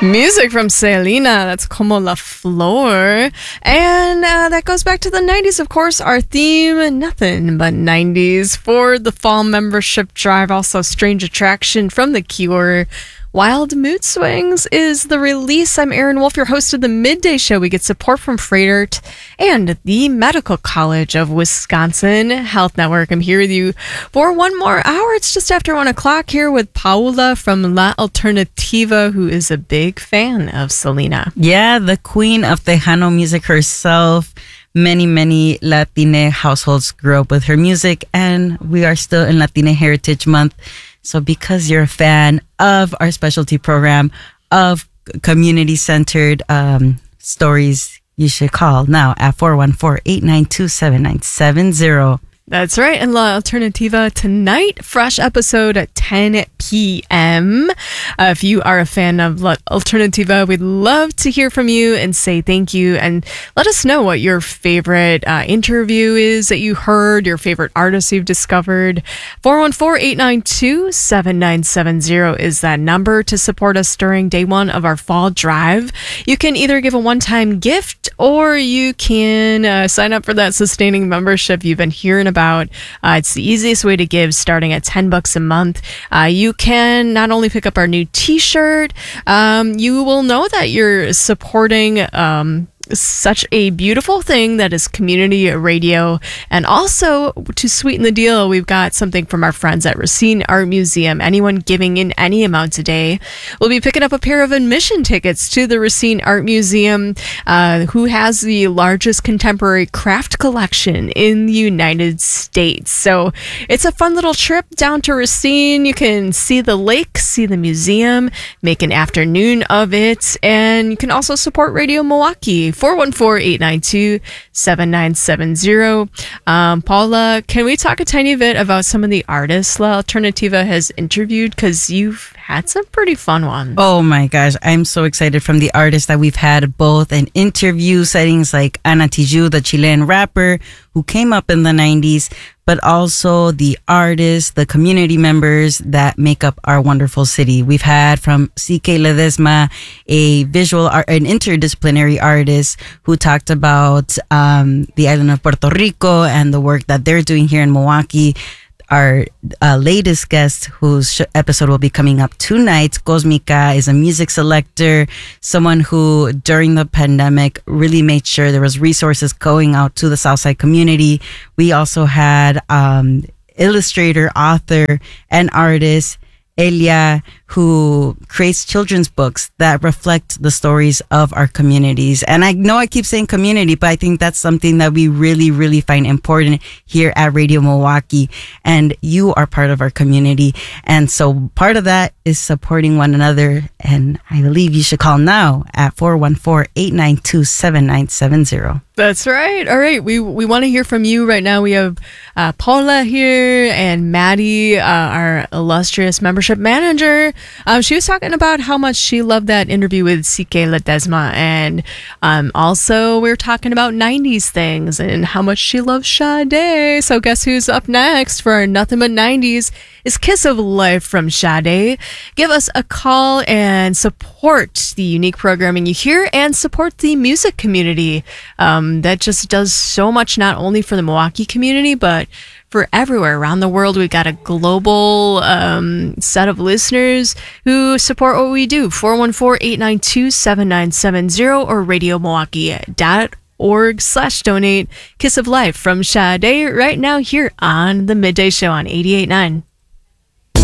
Music from Selena, that's Como La Flor. And that goes back to the 90s, of course. Our theme, nothing but 90s for the fall membership drive. Also, Strange Attraction from The Cure. Wild Mood Swings is the release. I'm Erin Wolf, your host of the Midday Show. We get support from Freighter and the Medical College of Wisconsin Health Network. I'm here with you for one more hour. It's just after 1 o'clock here with Paula from La Alternativa, who is a big fan of Selena. Yeah, the queen of Tejano music herself. Many Latina households grew up with her music, and we are still in Latina Heritage Month. So because you're a fan of our specialty program of community-centered stories, you should call now at 414-892-7970. That's right. And La Alternativa tonight, fresh episode at 10 p.m. If you are a fan of La Alternativa, we'd love to hear from you and say thank you. And let us know what your favorite interview is that you heard, your favorite artist you've discovered. 414-892-7970 is that number to support us during day one of our fall drive. You can either give a one-time gift or you can sign up for that sustaining membership you've been hearing about. It's the easiest way to give, starting at $10 a month. You can not only pick up our new t-shirt, you will know that you're supporting such a beautiful thing that is community radio. And also, to sweeten the deal, we've got something from our friends at Racine Art Museum. Anyone giving in any amount today will be picking up a pair of admission tickets to the Racine Art Museum, who has the largest contemporary craft collection in the United States. So it's a fun little trip down to Racine. You can see the lake, see the museum, make an afternoon of it, and you can also support Radio Milwaukee. 414-892-7970. Paula, can we talk a tiny bit about some of the artists La Alternativa has interviewed? Because you've had some pretty fun ones. Oh my gosh, I'm so excited from the artists that we've had, both in interview settings like Ana Tijoux, the Chilean rapper who came up in the 90s, but also the artists, the community members that make up our wonderful city. We've had from CK Ledesma, a visual art, an interdisciplinary artist who talked about the island of Puerto Rico and the work that they're doing here in Milwaukee. Our latest guest, whose episode will be coming up tonight, Cosmica, is a music selector, someone who during the pandemic really made sure there was resources going out to the Southside community. We also had illustrator, author, and artist Elia, who creates children's books that reflect the stories of our communities. And I know I keep saying community, but I think that's something that we really find important here at Radio Milwaukee. And you are part of our community. And so part of that is supporting one another. And I believe you should call now at 414-892-7970. That's right. All right. We want to hear from you right now. We have Paula here and Maddie, our illustrious membership manager. She was talking about how much she loved that interview with CK Ledesma. And also we were talking about 90s things and how much she loves Sade. So guess who's up next for our Nothing But 90s is Kiss of Life from Sade. Give us a call and support the unique programming you hear and support the music community. That just does so much, not only for the Milwaukee community, but for everywhere around the world. We've got a global set of listeners who support what we do. 414-892-7970 or radiomilwaukee.org/donate. Kiss of Life from Sade right now here on the Midday Show on 88.9.